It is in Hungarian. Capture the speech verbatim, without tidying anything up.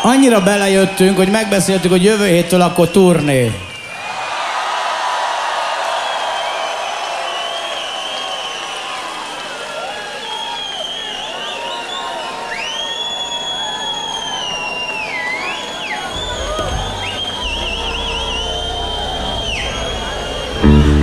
Annyira belejöttünk, hogy megbeszéltük, hogy jövő héttől akkor turné.